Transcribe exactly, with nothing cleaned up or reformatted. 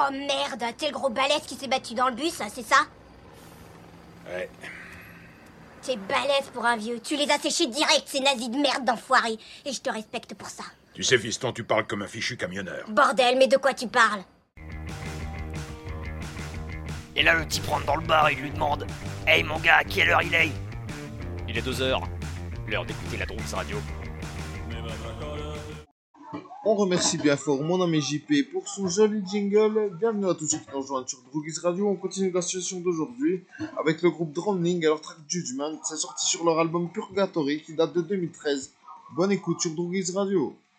Oh merde, t'es le gros balèze qui s'est battu dans le bus, c'est ça? Ouais. T'es balèze pour un vieux, tu les as séchés direct, ces nazis de merde d'enfoirés. Et je te respecte pour ça. Tu sais, fiston, tu parles comme un fichu camionneur. Bordel, mais de quoi tu parles? Et là, le type rentre dans le bar et il lui demande « Hey mon gars, à quelle heure il est ?» Il est deux heures. L'heure d'écouter la Droogs Radio. On remercie bien fort mon ami J P pour son joli jingle. Bienvenue à tous ceux qui nous rejoignent sur Droogs Radio. On continue la situation d'aujourd'hui avec le groupe Drowning et leur track Judgment. C'est sorti sur leur album Purgatory qui date de deux mille treize. Bonne écoute sur Droogs Radio.